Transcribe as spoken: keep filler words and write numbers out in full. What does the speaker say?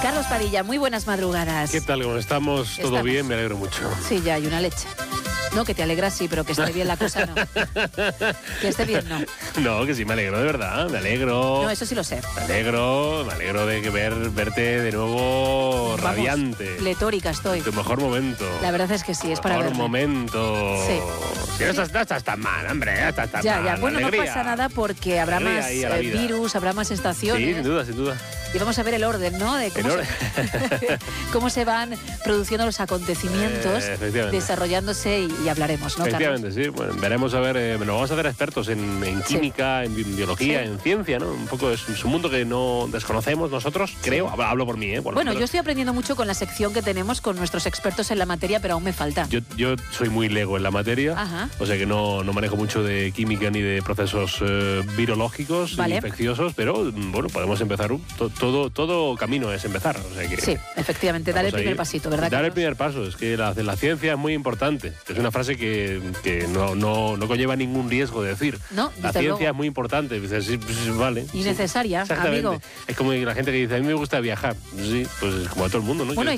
Carlos Padilla, muy buenas madrugadas. ¿Qué tal? ¿Cómo estamos? ¿Todo Estamos. bien? Me alegro mucho. Sí, ya hay una leche. No, que te alegras sí, pero que esté bien la cosa no. Que esté bien no. No, que sí, me alegro, de verdad, me alegro. No, eso sí lo sé. Me alegro, me alegro de que ver, verte de nuevo Vamos, radiante. pletórica estoy. Tu mejor momento. La verdad es que sí, es para mejor verme. momento. Sí. Si no estás, no estás tan mal, hombre, no estás tan Ya, mal. ya. Bueno, Alegría. no pasa nada porque habrá Alegría más ahí a la eh, vida. virus, habrá más Sí, estaciones. sin duda, sin duda. Y vamos a ver el orden, ¿no? De cómo, El orden. Se, cómo se van produciendo los acontecimientos, Eh, efectivamente. desarrollándose y, y hablaremos, ¿no, Carlos? Efectivamente, sí. Bueno, veremos a ver, eh, nos vamos a hacer expertos en, en química, en bi- biología, Sí. en ciencia, ¿no? Un poco es, es un mundo que no desconocemos nosotros, creo. Hablo, hablo por mí, ¿eh? Por lo Bueno, menos. yo estoy aprendiendo mucho con la sección que tenemos con nuestros expertos en la materia, pero aún me falta. Yo, yo soy muy lego en la materia, Ajá. o sea que no, no manejo mucho de química ni de procesos eh, virológicos Vale. ni infecciosos, pero mm, bueno, podemos empezar. un- to- todo, todo camino es empezar. O sea que Sí, efectivamente, dar el vamos primer ahí. pasito, ¿verdad, Dar el Carlos? primer paso, es que la, la ciencia es muy importante. Es una frase que, que no, no, no conlleva ningún riesgo de decir. No, la desde ciencia luego. es muy importante. Dices, sí, pues, vale. Y sí. necesaria, Exactamente. amigo. Es como la gente que dice, a mí me gusta viajar. Sí, pues es como a todo el mundo, ¿no? Bueno, Que- hay